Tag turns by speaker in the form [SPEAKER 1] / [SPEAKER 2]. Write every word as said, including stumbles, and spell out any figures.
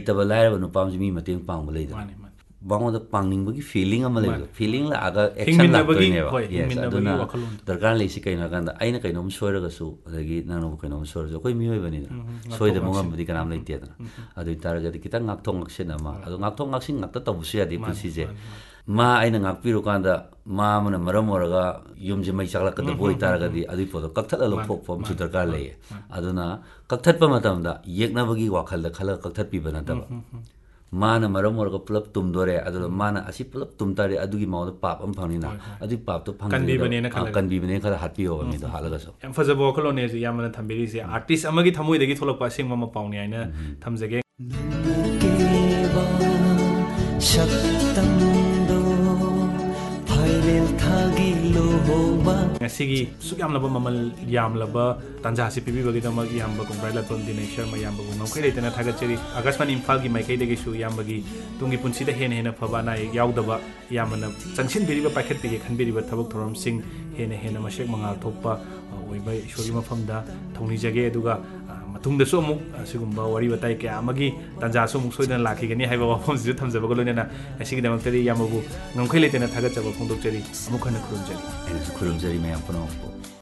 [SPEAKER 1] तब लायरब नुपाम मी मतेंग पांग लेदा बांगोद पांगनिंग बगी फीलिंग अमा लेदा फीलिंग ला आगा एक्शन लाक्तोइनेबा यस अदुना दरकार लेसि कइना कांदा आइना कइनोम सोयरगसु अदगी नंगनो कइनोम सोयरजो कोइ मियोय बनिदा सोयद मोंगम बदी कनाम लेतेदा अदु तारगदि किता ngakthong ngaksen ama adu ngakthong ngaksin ngakta tabusu yadi pusije ma aina ngakpiru kanda ma mana maram oraga yumje mai chakla kada boy taragadi adu podo kakthala lo phok pom su darkar leye aduna kakthatpa matamda yekna bagi wakhal da khala kakthat pi banataba mana maram oraga pulap tum dore adu mana asi pulap tum tare adu gi mawda pap am phanina adu pap to phang
[SPEAKER 2] kan bi bane na khala
[SPEAKER 1] kan bi bane khala hatpi ho mi do halaga so
[SPEAKER 2] em fazabo kholo ne si yamana thambiri se artist amagi thamoi degi tholak pa sing mama pauni aina thamjage ngasigi sukyamlaba mamal yamlaba tanja si pibi bagi tamag yamba kongraila ton dination ma yamba gum khai leitena thagacheri agasman imphal gi maikai degi su yambagi tungi punsi da hen hen phaba na yaudaba yamana changsin biriba pakhet pige khanbiriba thabak thoram sing hen hen masek mangal thokpa oibai ishori mafamda thongni jage aduga matungda so amuk asigumba wari batai kya amagi tanja so muk soidana lakhigani haiba wafam ju thamjaba golonena asigi damak tari yamabu ngamkhai leitena thagachaba phongdok cheri amuk khana khurumjari
[SPEAKER 1] khurumjari mayam pano